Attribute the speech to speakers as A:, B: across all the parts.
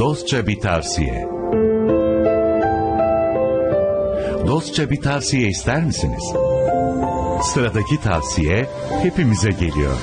A: Dostça bir tavsiye. Dostça bir tavsiye ister misiniz? Sıradaki tavsiye hepimize geliyor.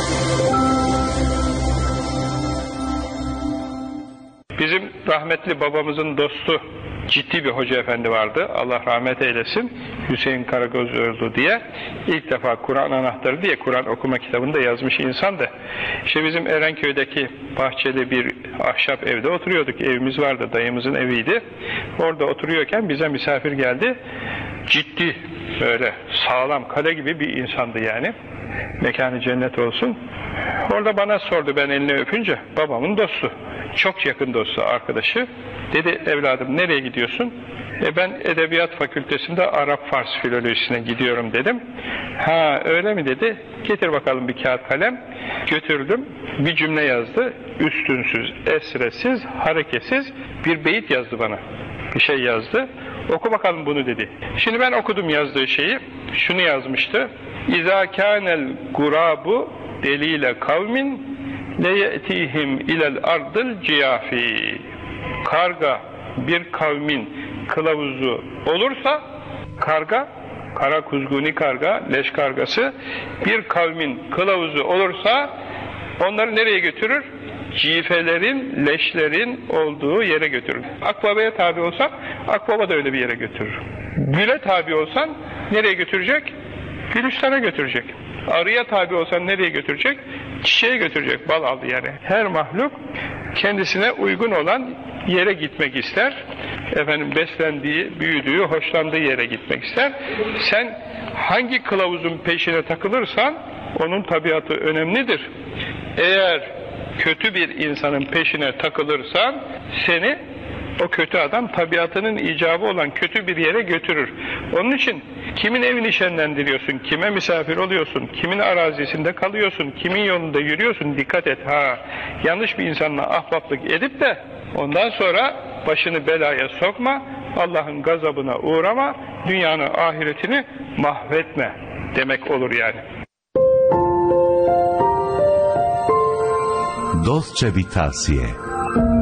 B: Bizim rahmetli babamızın dostu ciddi bir hoca efendi vardı. Allah rahmet eylesin. Hüseyin Karagözoğlu diye. İlk defa Kur'an Anahtarı diye Kur'an okuma kitabını da yazmış insan da. İşte bizim Erenköy'deki bahçeli bir ahşap evde oturuyorduk. Evimiz vardı. Dayımızın eviydi. Orada oturuyorken bize misafir geldi. Ciddi, böyle sağlam, kale gibi bir insandı yani. Mekanı cennet olsun. Orada bana sordu, ben elini öpünce, babamın dostu. Çok yakın dostu, arkadaşı. Dedi, evladım nereye gidiyorsun? Ben Edebiyat Fakültesinde Arap-Fars filolojisine gidiyorum dedim. Ha öyle mi dedi. Getir bakalım bir kağıt kalem. Götürdüm. Bir cümle yazdı. Üstünsüz, esresiz, hareketsiz bir beyit yazdı bana. Bir şey yazdı. Oku bakalım bunu dedi. Şimdi ben okudum yazdığı şeyi. Şunu yazmıştı. İzâ kânel gurâbu delîle kavmin leyetihim ilel ardıl ciyafi. Karga bir kavmin kılavuzu olursa, karga, kara kuzguni karga, leş kargası bir kavmin kılavuzu olursa onları nereye götürür? Cifelerin, leşlerin olduğu yere götürür. Akbaba'ya tabi olsan, Akbaba da öyle bir yere götürür. Güle tabi olsan nereye götürecek? Gülistan'a götürecek. Arıya tabi olsan nereye götürecek? Çiçeğe götürecek, bal aldı yani. Her mahluk kendisine uygun olan yere gitmek ister. Efendim beslendiği, büyüdüğü, hoşlandığı yere gitmek ister. Sen hangi kılavuzun peşine takılırsan onun tabiatı önemlidir. Eğer kötü bir insanın peşine takılırsan seni o kötü adam tabiatının icabı olan kötü bir yere götürür. Onun için kimin evini şenlendiriyorsun, kime misafir oluyorsun, kimin arazisinde kalıyorsun, kimin yolunda yürüyorsun, dikkat et ha. Yanlış bir insanla ahbaplık edip de ondan sonra başını belaya sokma, Allah'ın gazabına uğrama, dünyanı, ahiretini mahvetme demek olur yani.
A: Dostça bir tavsiye.